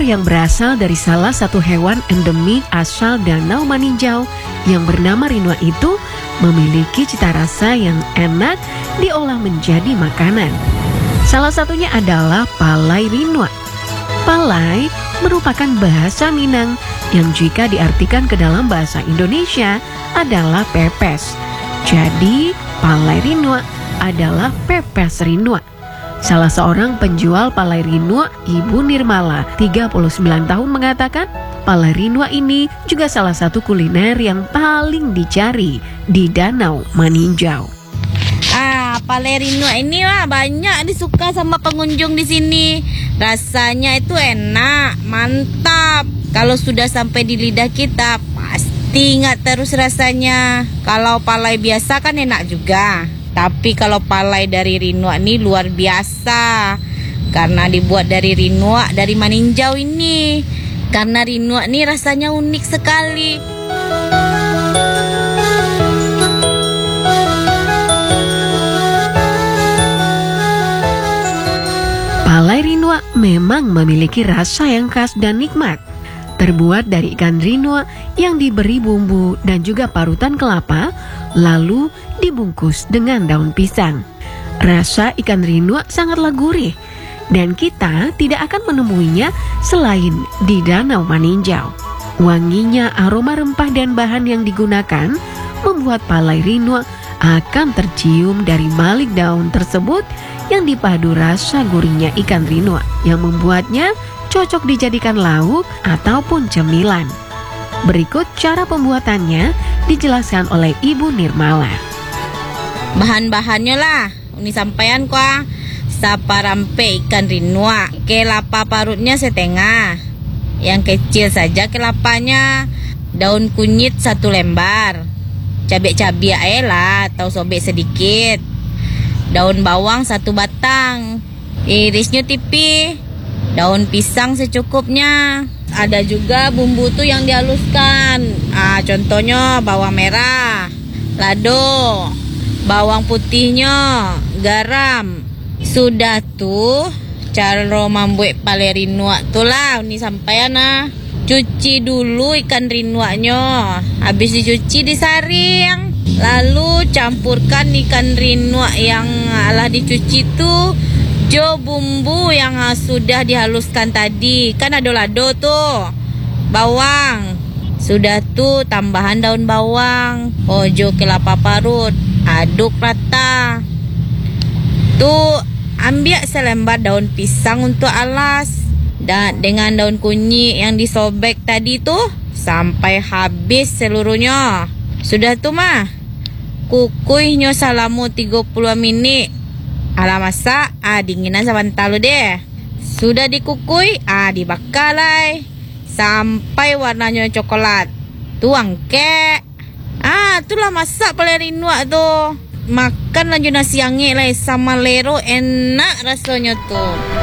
yang berasal dari salah satu hewan endemik asal Danau Maninjau yang bernama rinua itu memiliki cita rasa yang enak diolah menjadi makanan. Salah satunya adalah palai rinua. Palai merupakan bahasa Minang yang jika diartikan ke dalam bahasa Indonesia adalah pepes. Jadi, palai rinua adalah pepes rinua. Salah seorang penjual palai rinua, Ibu Nirmala, 39 tahun mengatakan, palai rinua ini juga salah satu kuliner yang paling dicari di Danau Maninjau. Palai rinua ini banyak disuka sama pengunjung di sini. Rasanya itu enak, mantap. Kalau sudah sampai di lidah kita, pasti ingat terus rasanya. Kalau palai biasa kan enak juga. Tapi kalau palai dari rinua ini luar biasa. Karena dibuat dari rinua dari Maninjau ini. Karena rinua ini rasanya unik sekali. Palai rinua memang memiliki rasa yang khas dan nikmat. Terbuat dari ikan rinua yang diberi bumbu dan juga parutan kelapa, lalu dibungkus dengan daun pisang. Rasa ikan rinua sangatlah gurih, dan kita tidak akan menemuinya selain di Danau Maninjau. Wanginya, aroma rempah dan bahan yang digunakan membuat palai rinua akan tercium dari balik daun tersebut yang dipadu rasa gurihnya ikan rinua yang membuatnya cocok dijadikan lauk ataupun cemilan. Berikut cara pembuatannya dijelaskan oleh Ibu Nirmala. Bahan-bahannya lah, ini sampaian kuah. Saparampe ikan rinua, kelapa parutnya setengah. Yang kecil saja kelapanya. Daun kunyit 1 lembar. Cabai lah atau sobek sedikit. Daun bawang 1 batang. Irisnya tipis. Daun pisang secukupnya. Ada juga bumbu tuh yang dihaluskan. Contohnya bawang merah, lado, bawang putihnya, garam. Sudah tuh cara membuat palai rinua tuh lah. Ini sampaian Cuci dulu ikan rinuanya. Habis dicuci disaring. Lalu campurkan ikan rinua yang dicuci tuh jo bumbu yang sudah dihaluskan tadi. Kan ada lado tuh, bawang. Sudah tuh tambahan daun bawang, ojo kelapa parut, aduk rata. Tuh ambil selembar daun pisang untuk alas. Dan dengan daun kunyit yang disobek tadi tuh sampai habis seluruhnya. Sudah tuh kukuihnya selama 30 menit. Masak, dinginan sebentar deh. Sudah dikukui, dibakar lah sampai warnanya coklat. Tuang ke. Itulah masak palai rinua tuh. Makan lanjut nasi angin lah sama lero, enak rasanya tuh.